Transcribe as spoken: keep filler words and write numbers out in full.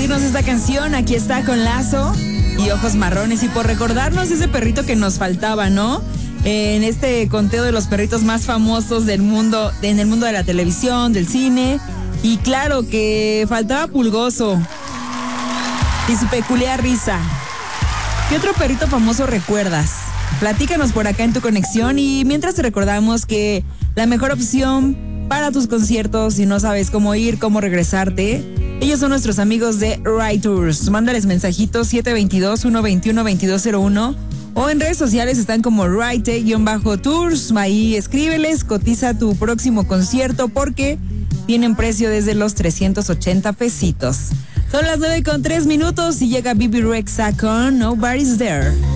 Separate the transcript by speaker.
Speaker 1: pedirnos esta canción. Aquí está con Lazo y Ojos Marrones. Y por recordarnos ese perrito que nos faltaba, ¿no? En este conteo de los perritos más famosos del mundo, en el mundo de la televisión, del cine. Y claro que faltaba Pulgoso y su peculiar risa. ¿Qué otro perrito famoso recuerdas? Platícanos por acá en tu conexión. Y mientras te recordamos que la mejor opción para tus conciertos, si no sabes cómo ir, cómo regresarte, ellos son nuestros amigos de Ride Tours. Mándales mensajitos siete dos dos, uno dos uno, dos dos cero uno o en redes sociales están como Ride-Tours. Ahí escríbeles, cotiza tu próximo concierto porque tienen precio desde los trescientos ochenta pesitos. Son las nueve con tres minutos y llega Bibi Rexha con Nobody's There.